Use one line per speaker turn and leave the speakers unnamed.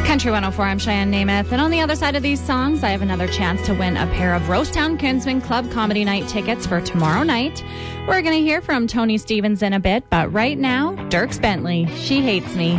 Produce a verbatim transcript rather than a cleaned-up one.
Country one oh four, I'm Cheyenne Namath. And on the other side of these songs, I have another chance to win a pair of Rosetown Kinsman Club Comedy Night tickets for tomorrow night. We're going to hear from Tony Stevens in a bit, but right now, Dierks Bentley, She Hates Me.